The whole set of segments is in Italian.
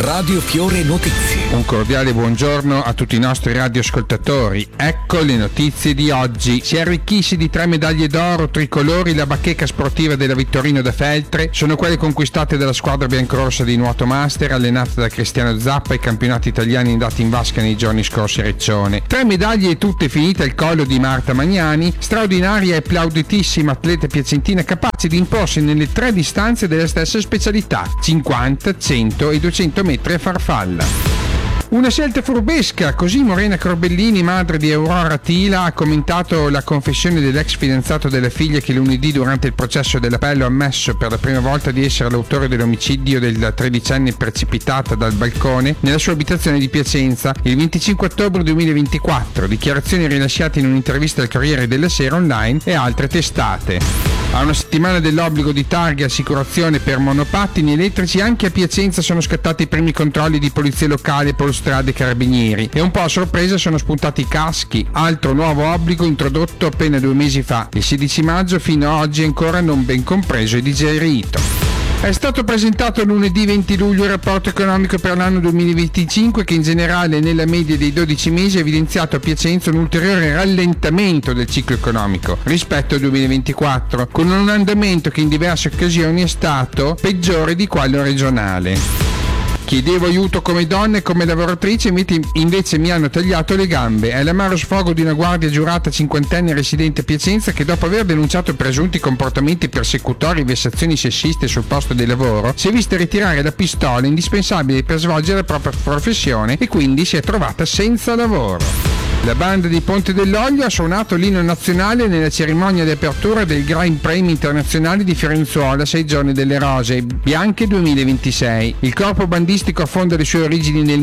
Radio Fiore Notizie. Un cordiale buongiorno a tutti i nostri radioascoltatori. Ecco le notizie di oggi. Si arricchisce di 3 medaglie d'oro tricolori la bacheca sportiva della Vittorino da Feltre. Sono quelle conquistate dalla squadra biancorossa di nuoto master, allenata da Cristiano Zappa, ai campionati italiani andati in vasca nei giorni scorsi a Reccione. 3 medaglie tutte finite al collo di Marta Magnani, straordinaria e applauditissima atleta piacentina capace di imporsi nelle 3 distanze della stessa specialità: 50, 100 e 200 metri a farfalla. Una scelta furbesca, così Morena Corbellini, madre di Aurora Tila, ha commentato la confessione dell'ex fidanzato della figlia, che lunedì durante il processo dell'appello ha ammesso per la prima volta di essere l'autore dell'omicidio della 13enne precipitata dal balcone nella sua abitazione di Piacenza il 25 ottobre 2024, dichiarazioni rilasciate in un'intervista al Corriere della Sera Online e altre testate. A una settimana dell'obbligo di targhe e assicurazione per monopattini elettrici, anche a Piacenza sono scattati i primi controlli di polizia locale, Polstrade e Carabinieri, e un po' a sorpresa sono spuntati i caschi, altro nuovo obbligo introdotto appena 2 mesi fa. Il 16 maggio fino ad oggi ancora non ben compreso e digerito. È stato presentato lunedì 20 luglio il rapporto economico per l'anno 2025, che in generale nella media dei 12 mesi ha evidenziato a Piacenza un ulteriore rallentamento del ciclo economico rispetto al 2024, con un andamento che in diverse occasioni è stato peggiore di quello regionale. Chiedevo aiuto come donna e come lavoratrice, invece mi hanno tagliato le gambe. È l'amaro sfogo di una guardia giurata cinquantenne residente a Piacenza, che dopo aver denunciato presunti comportamenti persecutori e vessazioni sessiste sul posto di lavoro, si è vista ritirare la pistola indispensabile per svolgere la propria professione e quindi si è trovata senza lavoro. La banda di Ponte dell'Olio ha suonato l'inno nazionale nella cerimonia di apertura del Grand Premi internazionale di Fiorenzuola 6 giorni delle Rose Bianche 2026. Il corpo bandistico affonda le sue origini nel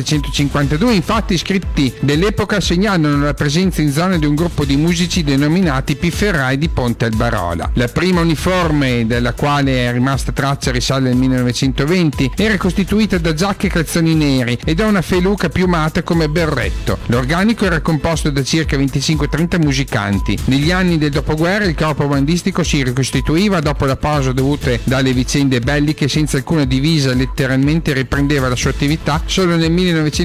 1752, infatti i scritti dell'epoca segnalano la presenza in zona di un gruppo di musici denominati Pifferrai di Ponte Albarola. La prima uniforme, della quale è rimasta traccia, risale al 1920, era costituita da giacche e calzoni neri e da una feluca piumata come berretto. L'organico era composto da circa 25-30 musicanti. Negli anni del dopoguerra il corpo bandistico si ricostituiva dopo la pausa dovute dalle vicende belliche, senza alcuna divisa, letteralmente riprendeva la sua attività solo nel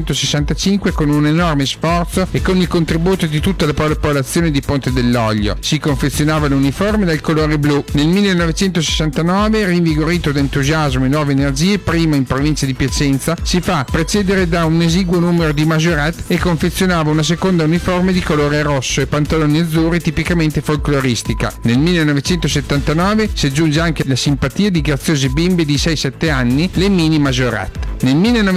1965 con un enorme sforzo e con il contributo di tutta la popolazione di Ponte dell'Olio. Si confezionava l'uniforme dal colore blu. Nel 1969, rinvigorito da entusiasmo e nuove energie, prima in provincia di Piacenza, si fa precedere da un esiguo numero di majorette e confezionava una seconda uniforme di colore rosso e pantaloni azzurri tipicamente folcloristica. Nel 1979 si aggiunge anche la simpatia di graziose bimbe di 6-7 anni, le mini majorette. Nel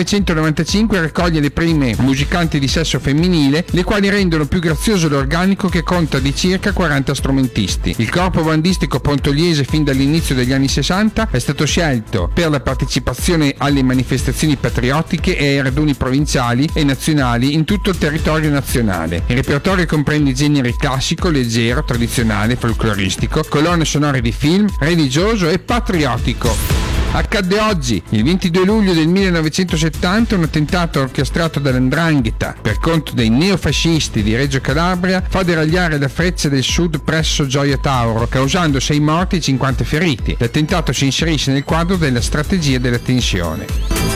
1995 raccoglie le prime musicanti di sesso femminile, le quali rendono più grazioso l'organico, che conta di circa 40 strumentisti. Il corpo bandistico pontoliese fin dall'inizio degli anni 60 è stato scelto per la partecipazione alle manifestazioni patriottiche e ai raduni provinciali e nazionali in tutto il territorio nazionale. Il repertorio comprende generi classico, leggero, tradizionale, folcloristico, colonne sonore di film, religioso e patriottico. Accadde oggi, il 22 luglio del 1970, un attentato orchestrato dall''ndrangheta per conto dei neofascisti di Reggio Calabria fa deragliare la Freccia del Sud presso Gioia Tauro, causando 6 morti e 50 feriti. L'attentato si inserisce nel quadro della strategia della tensione.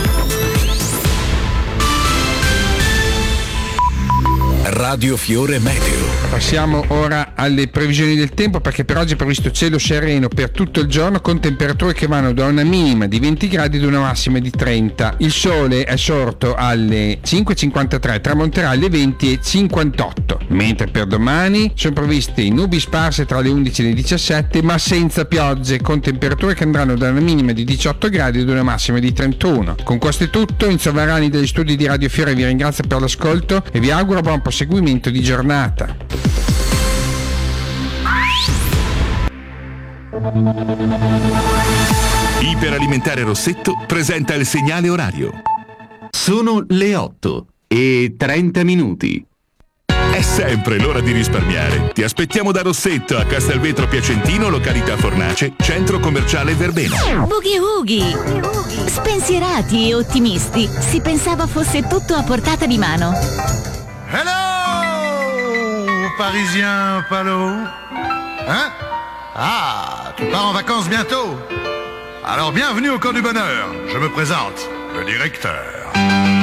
Radio Fiore Meteo. Passiamo ora alle previsioni del tempo, perché per oggi è previsto cielo sereno per tutto il giorno, con temperature che vanno da una minima di 20 gradi ad una massima di 30. Il sole è sorto alle 5.53, tramonterà alle 20.58, mentre per domani sono previste nubi sparse tra le 11 e le 17, ma senza piogge, con temperature che andranno da una minima di 18 gradi ad una massima di 31. Con questo è tutto. Enzo Varani degli studi di Radio Fiore vi ringrazio per l'ascolto e vi auguro buon proseguimento di giornata. Iperalimentare Rossetto presenta il segnale orario. Sono le 8:30. È sempre l'ora di risparmiare. Ti aspettiamo da Rossetto a Castelvetro Piacentino, località Fornace, centro commerciale Verbena. Boogie Woogie. Spensierati e ottimisti, si pensava fosse tutto a portata di mano. Hello, Parisien Palo. Hein? Ah, tu pars en vacances bientôt? Alors bienvenue au Camp du Bonheur. Je me présente. le directeur.